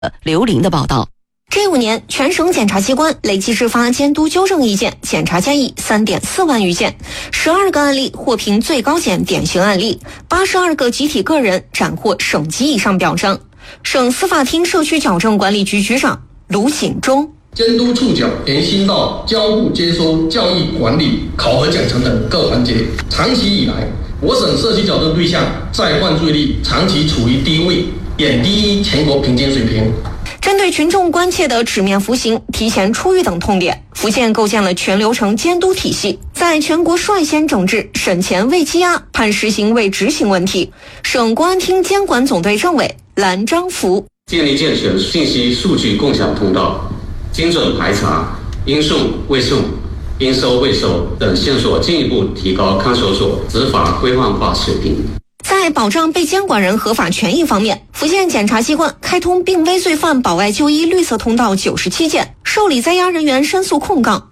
刘玲的报道。 这5年，全省检察机关累计制发监督纠正意见、检察建议3.4万余件，12个案例获评最高检典型案例，82个集体个人斩获省级以上表彰。省司法厅社区矫正管理局局长卢锦忠： 监督触角延伸到交互接收、教育管理、考核奖惩等各环节。长期以来，我省社区矫正对象再犯罪率长期处于低位，远低于全国平均水平。 针对群众关切的纸面服刑、提前出狱等痛点，福建构建了全流程监督体系，在全国率先整治审前未羁押、判实刑未执行问题。省公安厅监管总队政委蓝章福： 建立健全信息数据共享通道，精准排查应送未送、应收未收等线索，进一步提高看守所执法规范化水平。 在保障被监管人合法权益方面，福建检察机关开通病危罪犯保外就医绿色通道97件，受理在押人员申诉控告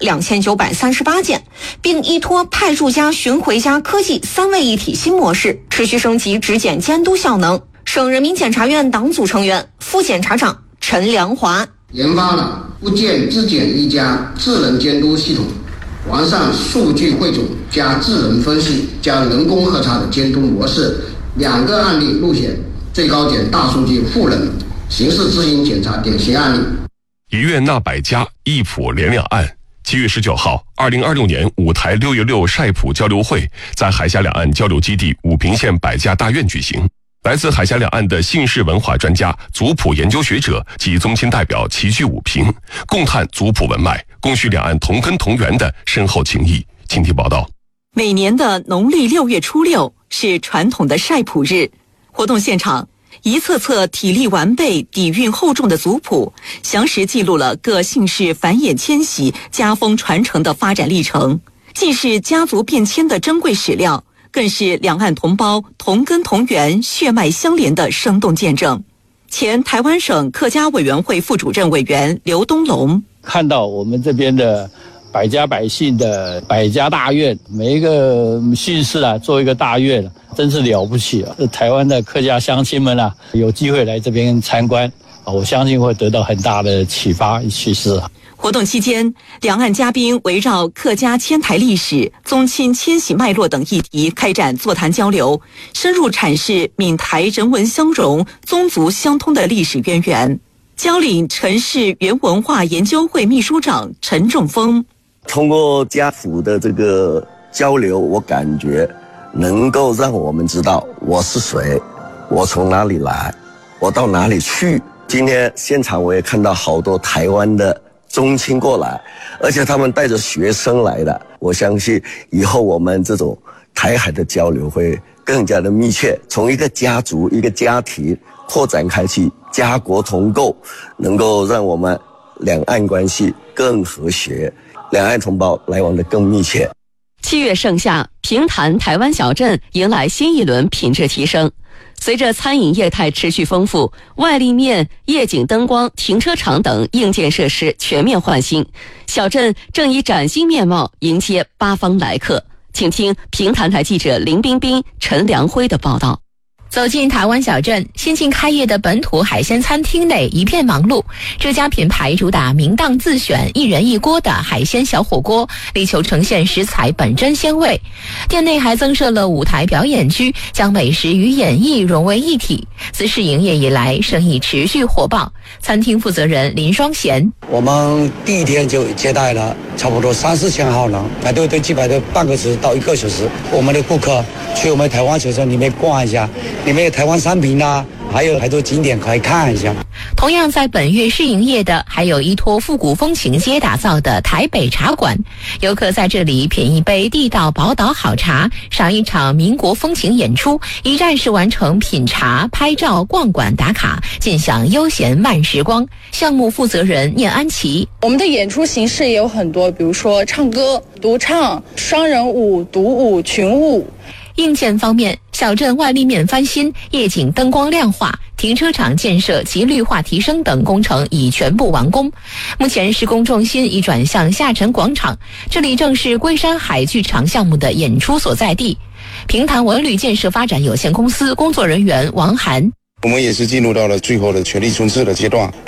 2938件，并依托派驻加巡回加科技3位一体新模式，持续升级质检监督效能。省人民检察院党组成员、副检察长陈良华： 研发了不见质检一家智能监督系统，完善数据汇总加智能分析加人工核查的监督模式，2个案例入选最高检大数据赋能刑事执行检察典型案例。 一院纳百家，一普连两岸。7月19号，2026年5台6月6晒普交流会在海峡两岸交流基地武平县百家大院举行。来自海峡两岸的姓氏文化专家、族谱研究学者及宗亲代表齐聚武平，共探族谱文脉，共叙两岸同根同源的深厚情谊。请听报道。 每年的农历6月初6是传统的晒谱日，活动现场，一册册体力完备、底蕴厚重的族谱，详实记录了各姓氏繁衍迁徙、家风传承的发展历程，既是家族变迁的珍贵史料，更是两岸同胞同根同源、血脉相连的生动见证。前台湾省客家委员会副主任委员刘东龙： 看到我们这边的百家百姓的百家大院，每一个姓氏做一个大院，真是了不起啊！台湾的客家乡亲们有机会来这边参观，我相信会得到很大的启发启示。 活动期间，两岸嘉宾围绕客家迁台历史、宗亲迁徙脉络等议题开展座谈交流，深入阐释闽台人文相融、宗族相通的历史渊源。蕉岭陈氏原文化研究会秘书长陈仲峰： 通过家谱的这个交流，我感觉能够让我们知道我是谁，我从哪里来，我到哪里去。今天现场我也看到好多台湾的宗亲过来，而且他们带着学生来的。我相信以后我们这种台海的交流会更加的密切，从一个家族、一个家庭扩展开去，家国同构，能够让我们两岸关系更和谐，两岸同胞来往的更密切。 7月盛夏，平潭台湾小镇迎来新一轮品质提升。随着餐饮业态持续丰富，外立面、夜景灯光、停车场等硬件设施全面换新，小镇正以崭新面貌迎接八方来客。请听平潭台记者林彬彬、陈良辉的报道。 走进台湾小镇，新近开业的本土海鲜餐厅内一片忙碌。这家品牌主打明档自选、一人一锅的海鲜小火锅，力求呈现食材本真鲜味。店内还增设了舞台表演区，将美食与演绎融为一体。自试营业以来，生意持续火爆。餐厅负责人林双贤： 我们第一天就接待了差不多3-4千号人，排队基本都半个小时到1个小时。我们的顾客去我们台湾小镇里面逛一下，里面有台湾商品还有很多景点可以看一下。 同样在本月试营业的，还有依托复古风情街打造的台北茶馆。游客在这里品一杯地道宝岛好茶，赏一场民国风情演出，一站式完成品茶、拍照、逛馆打卡，尽享悠闲慢时光。项目负责人聂安琪： 我们的演出形式也有很多，比如说唱歌、独唱、双人舞、独舞、群舞。 硬件方面，小镇外立面翻新，夜景灯光亮化，停车场建设及绿化提升等工程已全部完工。目前施工重心已转向下沉广场，这里正是龟山海剧场项目的演出所在地。平潭文旅建设发展有限公司工作人员王涵： 我们也是进入到了最后的全力冲刺的阶段。